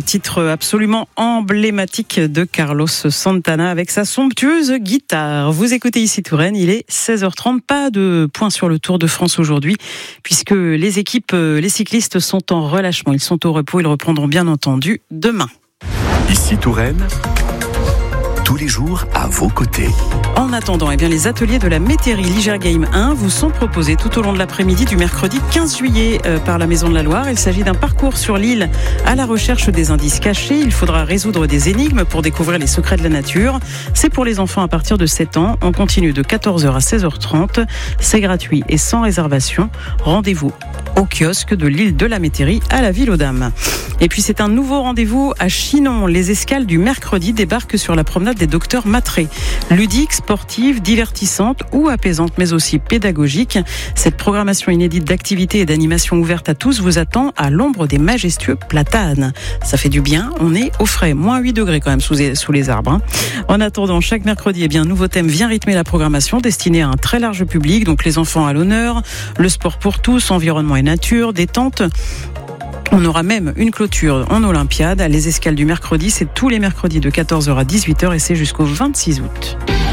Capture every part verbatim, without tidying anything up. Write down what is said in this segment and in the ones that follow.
titre absolument emblématique de Carlos Santana avec sa somptueuse guitare. Vous écoutez ici Touraine, il est seize heures trente. Pas de point sur le Tour de France aujourd'hui, puisque les équipes, les cyclistes sont en relâchement. Ils sont au repos, ils reprendront bien entendu demain. Ici Touraine, tous les jours à vos côtés. En attendant, eh bien, les ateliers de la métairie Ligergame un vous sont proposés tout au long de l'après-midi du mercredi quinze juillet euh, par la Maison de la Loire. Il s'agit d'un parcours sur l'île à la recherche des indices cachés. Il faudra résoudre des énigmes pour découvrir les secrets de la nature. C'est pour les enfants à partir de sept ans. On continue de quatorze heures à seize heures trente. C'est gratuit et sans réservation. Rendez-vous au kiosque de l'île de la métairie à la Ville aux Dames. Et puis c'est un nouveau rendez-vous à Chinon. Les escales du mercredi débarquent sur la promenade des Docteurs Matré. Ludique, sportive, divertissante ou apaisante, mais aussi pédagogique. Cette programmation inédite d'activités et d'animations ouvertes à tous vous attend à l'ombre des majestueux platanes. Ça fait du bien, on est au frais. Moins huit degrés quand même sous les, sous les arbres. Hein. En attendant, chaque mercredi, eh bien, un nouveau thème vient rythmer la programmation destinée à un très large public. Donc les enfants à l'honneur, le sport pour tous, environnement et nature, détente. On aura même une clôture en Olympiade. Les escales du mercredi, c'est tous les mercredis de quatorze heures à dix-huit heures et c'est jusqu'au vingt-six août.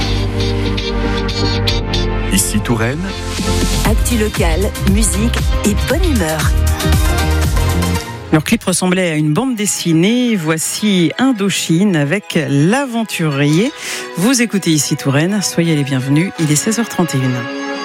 Ici Touraine, actu locale, musique et bonne humeur. Leur clip ressemblait à une bande dessinée. Voici Indochine avec l'aventurier. Vous écoutez ici Touraine. Soyez les bienvenus. Il est seize heures trente et une.